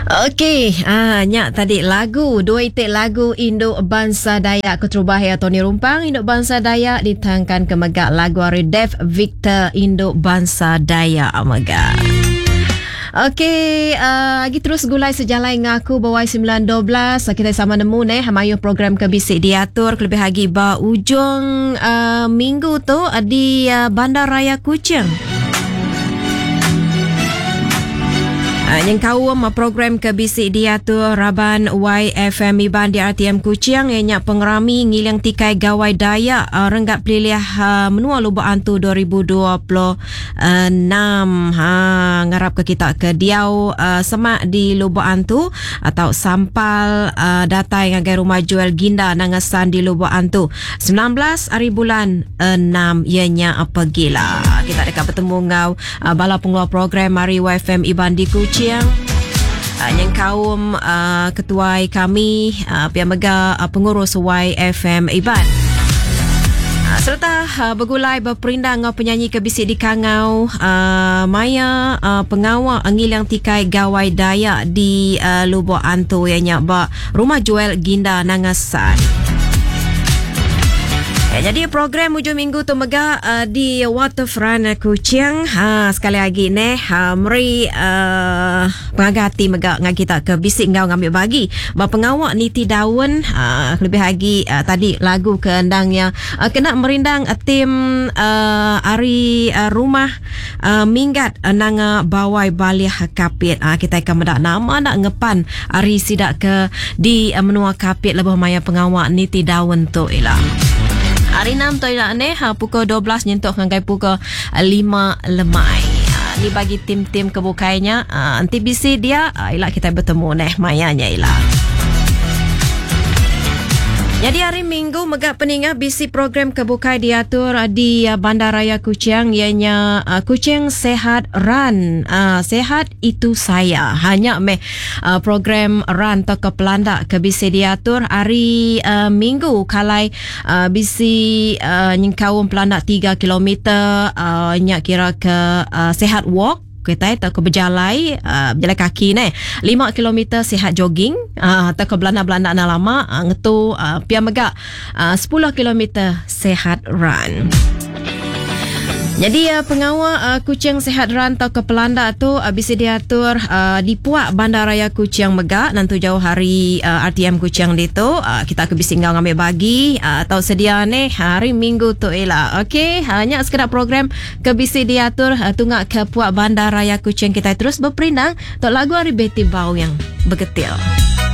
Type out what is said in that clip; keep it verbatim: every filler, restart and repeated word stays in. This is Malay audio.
Okey, ah nyak tadi lagu dua itik lagu Induk Bangsa Dayak Keterubahaya Tony Rumpang Induk Bangsa Dayak ditangkan ke megak lagu Ari Dev Victor Induk Bangsa Dayak megak. Okey, uh, lagi terus gulai sejalan dengan aku bawai sembilan dua belas. Kita sama nemu ni hamayuh program Kebisik diatur kelebih lagi ba ujung uh, minggu tu di uh, Bandaraya Kuching. Uh, yang kawam program Kebisik diatur Raban Y F M Iban di R T M Kuching yang pengerami ngilang tikai gawai Dayak uh, renggak pilih uh, menua lubuk antu dua ribu dua puluh enam. Ha ngarap ke kita ke diau uh, semak di lubuk antu atau sampal uh, data yang agai rumah jual ginda nangasan di lubuk antu sembilan belas hari bulan enam ianya apa gila. Kita dekat bertemu ngau uh, bala pengeluar program Mari Y F M Iban di Kuching. Uh, yang kaum uh, ketua kami uh, pihak mega uh, pengurus Y F M Iban uh, serta uh, bergulai berperindang uh, penyanyi Kebisik di Kangau uh, Maya uh, pengawal ngilang tikai gawai Dayak di uh, Lubuk Antu yang ba rumah jual ginda nangasan. Ya, jadi program hujung minggu tu mega uh, di Waterfront Kuching. Ha sekali lagi ne ha meri uh, pengagati mega ngak kita ke bisik ngau ngambil bagi. Ba pengawak niti daun uh, lebih lagi uh, tadi lagu keendangnya uh, kena merindang uh, tim uh, ari uh, rumah uh, minggat uh, nang uh, bawai baliah kapit. Uh, kita akan mendak nama nak ngepan ari sidak ke di uh, menua kapit lebih maya pengawak niti daun tu ialah. Hari enam tu ialah ni ha, pukul dua belas nyentuh ngangai pukul lima lemai. Ha, ni bagi tim-tim kebukainya. Ha, nanti bisi dia ha, ialah kita bertemu neh mayanya ialah. Jadi hari Minggu megak peningah bisi program kebukai diatur di uh, Bandaraya Kuching ianya uh, Kuching Sehat Run. Uh, sehat itu saya. Hanya meh uh, program run atau ke pelanda ke bisi diatur hari uh, Minggu kalai uh, bisi uh, nyengkawum pelanda tiga kilometer uh, nyak kira ke uh, Sehat Walk. Kita tak ke berjalai uh, berjalan kaki ni lima kilometer sihat jogging uh, tak ke belanda-belanda na lama uh, ngetu uh, pia megak uh, sepuluh kilometer sihat run. Jadi uh, pengawal uh, Kuching Sehat Run atau ke pelanda tu uh, bisa diatur uh, di Puak Bandaraya Kuching megak nanti jauh hari uh, R T M Kuching di tu uh, kita ke bising ngau ngambil bagi uh, atau sedia ni hari Minggu tu ialah. Okey, hanya sekedar program ke bisa diatur uh, tunggak ke Puak Bandaraya Kuching kita terus berperindang untuk lagu Ari Betty Bau yang bergetil.